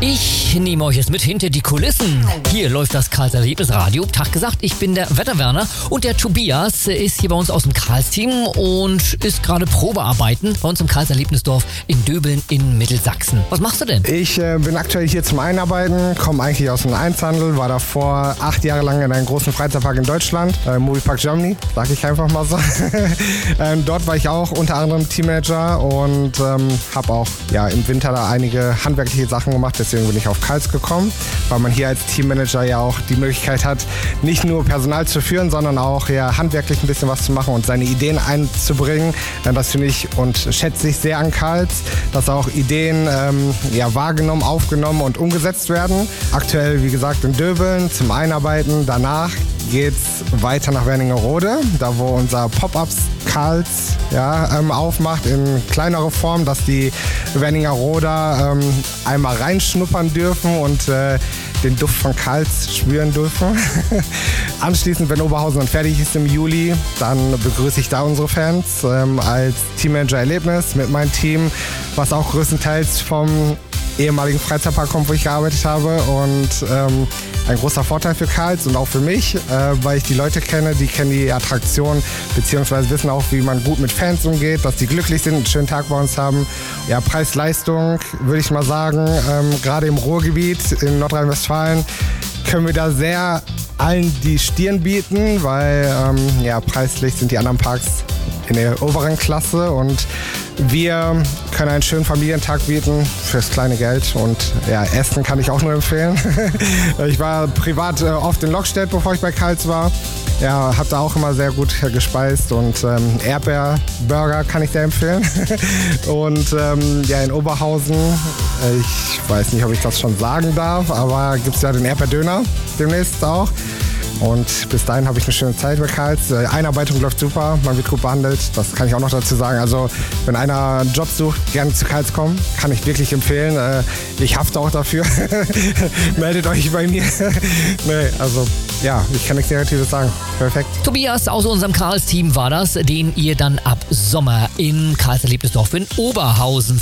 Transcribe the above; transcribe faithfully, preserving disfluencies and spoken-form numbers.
Ich nehme euch jetzt mit hinter die Kulissen. Hier läuft das Karls Erlebnisradio. Tag gesagt, ich bin der Wetterwerner und der Tobias ist hier bei uns aus dem Karls-Team und ist gerade Probearbeiten bei uns im Karls Erlebnisdorf in Döbeln in Mittelsachsen. Was machst du denn? Ich äh, bin aktuell hier zum Einarbeiten, komme eigentlich aus dem Einzelhandel, war davor acht Jahre lang in einem großen Freizeitpark in Deutschland, äh, Moviepark Germany, sag ich einfach mal so. ähm, dort war ich auch unter anderem Teammanager und ähm, habe auch ja, im Winter da einige handwerkliche Sachen gemacht, deswegen bin ich auf Karls gekommen, weil man hier als Teammanager ja auch die Möglichkeit hat, nicht nur Personal zu führen, sondern auch ja, handwerklich ein bisschen was zu machen und seine Ideen einzubringen. Das finde ich und schätze ich sehr an Karls, dass auch Ideen ähm, ja, wahrgenommen, aufgenommen und umgesetzt werden. Aktuell, wie gesagt, in Döbeln zum Einarbeiten. Danach geht's weiter nach Wernigerode, da wo unser Pop-Ups Karls ja, ähm, aufmacht in kleinere Form, dass die Wernigeroder ähm, einmal reinschnuppern dürfen und äh, den Duft von Karls spüren dürfen. Anschließend, wenn Oberhausen dann fertig ist im Juli, dann begrüße ich da unsere Fans ähm, als Teammanager-Erlebnis mit meinem Team, was auch größtenteils vom ehemaligen Freizeitpark kommt, wo ich gearbeitet habe und ähm, ein großer Vorteil für Karls und auch für mich, äh, weil ich die Leute kenne, die kennen die Attraktion, beziehungsweise wissen auch, wie man gut mit Fans umgeht, dass die glücklich sind, einen schönen Tag bei uns haben. Ja, Preis-Leistung, würde ich mal sagen, ähm, gerade im Ruhrgebiet in Nordrhein-Westfalen können wir da sehr allen die Stirn bieten, weil ähm, ja, preislich sind die anderen Parks in der oberen Klasse und wir können einen schönen Familientag bieten fürs kleine Geld und ja, Essen kann ich auch nur empfehlen. Ich war privat äh, oft in Lockstedt, bevor ich bei Karls war. Ja, habe da auch immer sehr gut äh, gespeist und ähm, Erdbeerburger kann ich sehr empfehlen. Und ähm, ja, in Oberhausen, äh, ich weiß nicht, ob ich das schon sagen darf, aber gibt es ja den Erdbeerdöner demnächst auch. Und bis dahin habe ich eine schöne Zeit bei Karls. Die Einarbeitung läuft super, man wird gut behandelt. Das kann ich auch noch dazu sagen. Also wenn einer einen Job sucht, gerne zu Karls kommen. Kann ich wirklich empfehlen. Ich hafte auch dafür. Meldet euch bei mir. Nee, also ja, ich kann nichts Negatives sagen. Perfekt. Tobias aus unserem Karls-Team war das, den ihr dann ab Sommer in Karls Erlebnisdorf in Oberhausen